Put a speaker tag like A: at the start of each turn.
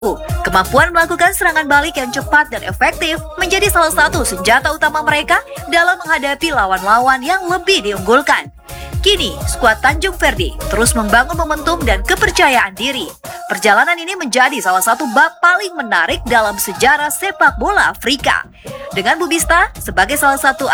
A: Kemampuan melakukan serangan balik yang cepat dan efektif menjadi salah satu senjata utama mereka dalam menghadapi lawan-lawan yang lebih diunggulkan. Kini, skuad Tanjung Verdi terus membangun momentum dan kepercayaan diri. Perjalanan ini menjadi salah satu bab paling menarik dalam sejarah sepak bola Afrika. Dengan Bubista sebagai salah satu